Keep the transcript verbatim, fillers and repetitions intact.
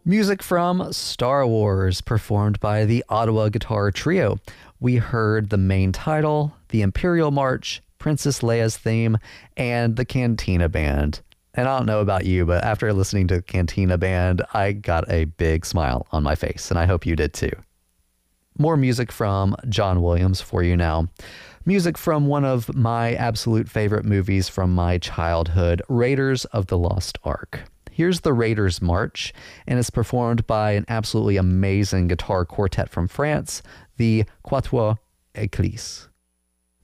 Music from Star Wars, performed by the Ottawa Guitar Trio. We heard the main title, the Imperial March, Princess Leia's theme, and the Cantina Band. And I don't know about you, but after listening to Cantina Band, I got a big smile on my face, and I hope you did too. More music from John Williams for you now. Music from one of my absolute favorite movies from my childhood, Raiders of the Lost Ark. Here's the Raiders March, and it's performed by an absolutely amazing guitar quartet from France, the Quatuor Éclisse.